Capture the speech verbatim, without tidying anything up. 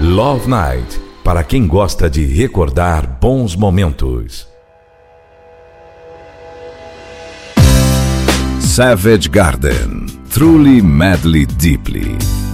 Love Night, para quem gosta de recordar bons momentos. Savage Garden, Truly Madly Deeply.